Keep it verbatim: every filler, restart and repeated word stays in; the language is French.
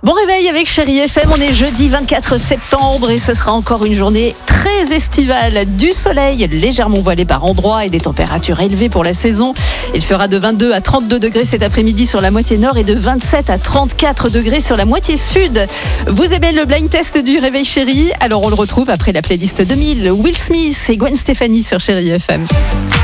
Bon réveil avec Chérie F M, on est jeudi vingt-quatre septembre et ce sera encore une journée très estivale. Du soleil légèrement voilé par endroits et des températures élevées pour la saison. Il fera de vingt-deux à trente-deux degrés cet après-midi sur la moitié nord et de vingt-sept à trente-quatre degrés sur la moitié sud. Vous aimez le blind test du réveil Chérie? Alors on le retrouve après la playlist deux mille, Will Smith et Gwen Stefani sur Chérie F M.